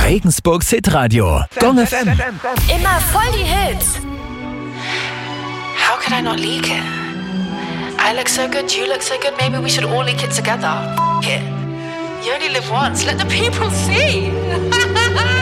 Regensburgs Hitradio. Gong FM. Immer voll die Hits. How could I not leak it? I look so good, you look so good, maybe we should all leak it together. F*** it. You only live once, let the people see.